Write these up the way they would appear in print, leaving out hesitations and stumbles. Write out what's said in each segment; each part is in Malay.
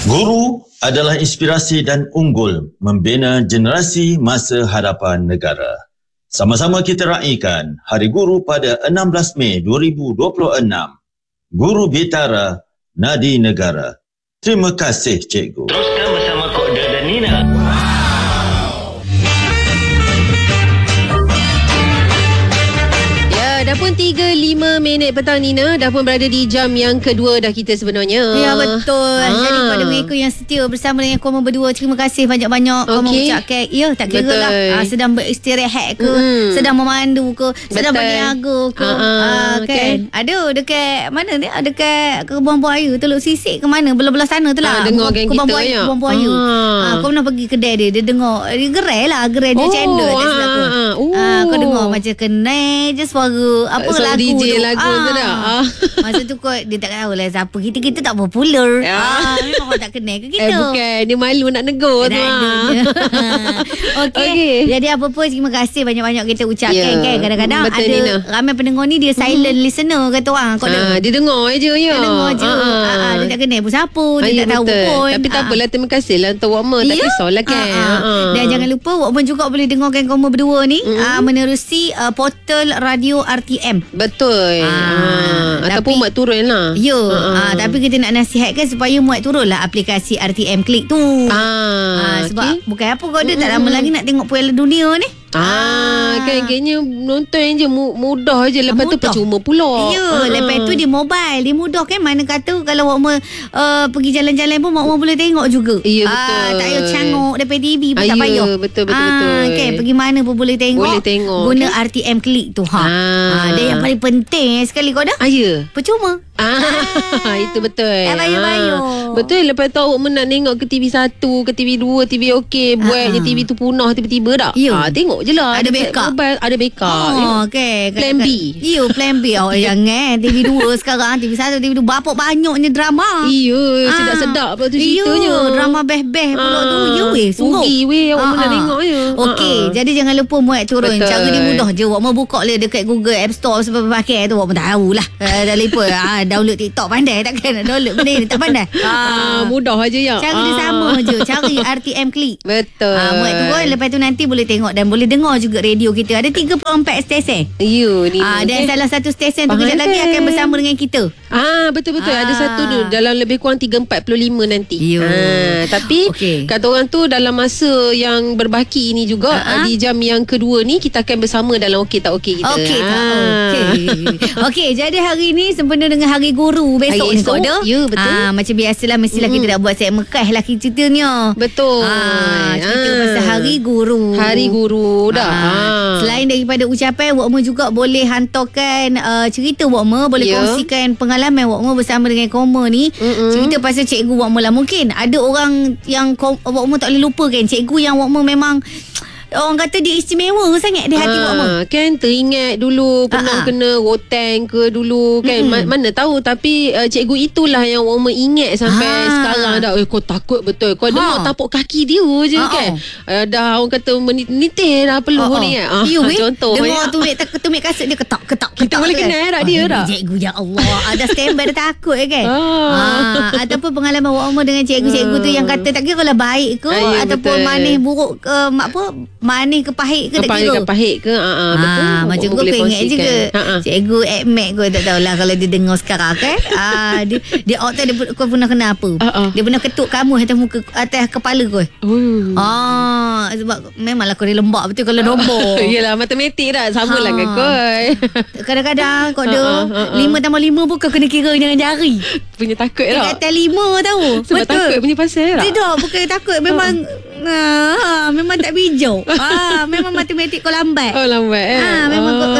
Guru adalah inspirasi dan unggul membina generasi masa hadapan negara. Sama-sama kita raikan Hari Guru pada 16 Mei 2026. Guru Bitara, Nadi Negara. Terima kasih, Cikgu. Teruskan bersama Kok Da dan Nina. Dah pun 3.5 minit petang, Nina. Dah pun berada di jam yang kedua dah kita sebenarnya. Ya, betul. Jadi kepada mereka yang setia bersama dengan korang berdua, terima kasih banyak-banyak. Korang ucapkan, ya, tak kira lah sedang beristirahat ke, sedang memandu ke, sedang berniaga ke, kan. Ada dekat mana ni? Dekat Kebun Buaya, Teluk Sisik ke mana, belah-belah sana tu lah. Dengar geng Kebun kita Buaya, Kebun Buaya. Kau pernah pergi kedai dia, dia dengar, dia gerai dia channel dia sebelah tu. Kau dengar macam kenal je suara apa so lagu DJ tu. lagu tu dah. Masa tu kau dia tak tahu lah siapa. Kita tak popular. Memang kau tak kenal ke kita. Bukan, dia malu nak negur tu. Okey. Jadi apa pun terima kasih banyak-banyak kita ucapkan kan. Kadang-kadang betul, ada Nina. ramai pendengar ni dia silent listener kata orang. Kau dia dengar je ya. Dia dengar je. Dia tak kenal pun siapa. Dia tak tahu pun. Tapi tak apalah, terima kasih lah untuk Wakma. Tak kisahlah kan. Dan jangan lupa Wakma juga boleh dengarkan korang berdua ni menerusi portal radio RTM. Betul. Ataupun muat turun lah. Ya. Tapi kita nak nasihatkan supaya muat turun lah aplikasi RTM Click tu. Sebab bukan apa kau tak lama lagi nak tengok Piala Dunia ni. Kan kayaknya nonton je mudah je. Lepas tu percuma pula. Ya, lepas tu dia mobile, dia mudah kan. Mana kata kalau Wakma pergi jalan-jalan pun Wakma boleh tengok juga. Ya, betul. Tak payah cangok depan TV pun tak payah. Betul. Kan pergi mana pun boleh tengok. Boleh tengok. Guna RTM Click tu. Dan yang paling penting sekali kau dah. Percuma. Itu betul. Tak payah-payah. Betul. Lepas tu awak nak tengok ke TV 1, ke TV 2, TV OK, buat je TV tu punah tiba-tiba tak. Tengok je lah. Ada backup. Ada backup. Okay. Plan B. Ya, plan B. Jangan TV 2 sekarang, TV 1, TV 2 berapa banyaknya drama. Sedap-sedap pula tu ceritanya. Drama beh-beh pula tu. Sungguh. Rugi awak nak tengok je. Okey, jadi jangan lupa muat turun. Betul. Cara dia mudah je. Wakma buka dia dekat Google App Store sebab pakai tu. Wakma tahulah. Dah lupa. Download TikTok pandai takkan nak download benda ni tak pandai. Mudah aja ya. Cara dia sama je. Cari RTM Click. Betul. Muat turun, lepas tu nanti boleh tengok dan boleh dengar juga radio kita. Ada 34 stesen. Ni. Dan salah satu stesen tu kejap lagi akan bersama dengan kita. Betul-betul. Ada satu tu dalam lebih kurang 3.45 nanti. Tapi kata orang tu dalam masa yang berbaki ini juga di jam yang kedua ni kita akan bersama dalam Okey Tak Okey kita. Okey, jadi hari ni sempena dengan Hari Guru besok ni kau dah. Ya, betul. Macam biasalah mestilah kita dah buat set Mekah lah ceritanya. Betul. Cerita pasal Hari Guru. Hari Guru dah. Selain daripada ucapan, Wakma juga boleh hantarkan cerita Wakma, boleh kongsikan pengalaman Wakma bersama dengan Koma ni. Cerita pasal cikgu Wakma lah. Mungkin ada orang yang Wakma tak boleh lupakan. Cikgu yang Wakma memang orang kata dia istimewa sangat di hati Wakma. Kan teringat dulu pernah kena roteng ke dulu kan. Mana tahu. Tapi cikgu itulah yang Wakma ingat sampai sekarang dah. Kau takut betul. Kau dengar tapuk kaki dia je kan. Dah orang kata menitih dah peluh ni kan. Contoh dengar tumit kasut dia ketak. Kita boleh kenal tak dia tak? Cikgu ya Allah. Ada standby dah takut kan. Ataupun pengalaman Wakma dengan cikgu-cikgu tu yang kata tak kira lah baik ke ataupun manis buruk ke manis ke pahit ke tak kira. Pahit ke betul. Macam kau ingat juga cikgu Admat kau tak tahulah kalau dia dengar sekarang kan. Dia out dia kau pernah kena apa? Dia pernah ketuk kamu atas kepala kau. Sebab memanglah kau ni lembab betul kalau nombor. Yelah matematik dah samalah dengan kau. Kadang-kadang kau ada 5 tambah 5 pun kau kena kira dengan jari. Punya takut tak? Kata 5 tahu. Sebab betul. Takut punya pasal tak? Tidak, bukan takut. Memang memang tak bijak. Memang matematik kau lambat. Lambat memang kau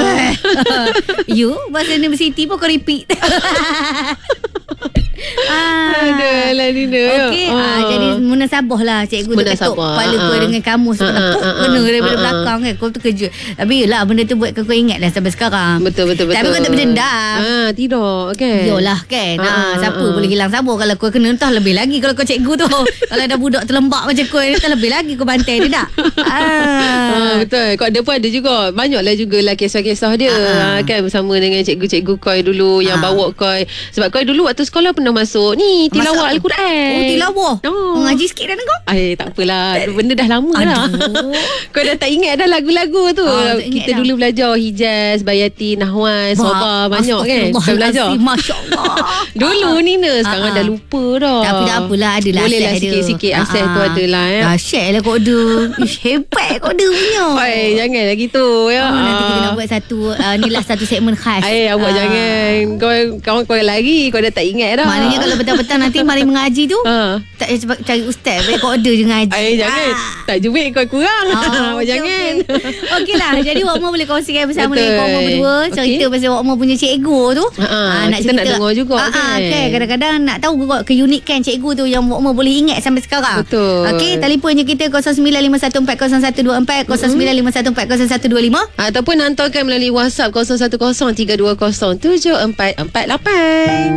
bahasa universiti pun kau repeat. Adalah Nina. Okey. Jadi jadi munasabah lah cikgu tu ketuk kepala kau dengan kamus kena daripada belakang kan. Kau terkejut. Tapi yelah benda tu buat kau ingat dah sampai sekarang. Betul. Tapi kau tak berdendam. Tidak kan. Yolah kan. Siapa boleh hilang sabar kalau kau kena entah lebih lagi kalau kau cikgu tu. Kalau ada budak terlembak macam kau ni entah lebih lagi kau bantai dia tak. Betul. Kau ada pun ada juga. Banyaklah jugalah kisah-kisah dia kan bersama dengan cikgu-cikgu koi dulu yang bawa koi. Sebab koi dulu waktu sekolah pernah masuk ni tilawah Al-Quran. Oh tilawah. Ngaji sikit dah kau? Tak apalah. Benda dah lama lah. Kau dah tak ingat dah lagu-lagu tu. Kita dah dulu belajar Hijaz, Bayati, Nahwan, Soba banyak kan. Kau belajar. Masya-Allah. Dulu Nina sekarang dah lupa dah. Tapi tak apalah adalah boleh lah sikit-sikit akses tu adalah share lah kau ada. Hebat kau ada punya. Janganlah gitu ya. Nanti kita nak buat satu segmen khas. Awak jangan. Kau lagi kau dah tak ingat dah. Maknanya kalau petang-petang nanti mari mengaji tu tak cari ustaz baik kau order je ngaji. Jangan. Tak duit kau kurang. Awak jangan. Okeylah. Jadi Wak Mo boleh kongsikan bersama dengan kau berdua cerita pasal Wak Mo punya cikgu tu. Nak cerita nak dengar juga kan. Kadang-kadang nak tahu keunikan cikgu tu yang Wak Mo boleh ingat sampai sekarang. Betul. Okey, telefonnya kita 0951400124 0951400125 ataupun hantarkan melalui WhatsApp 0103207448.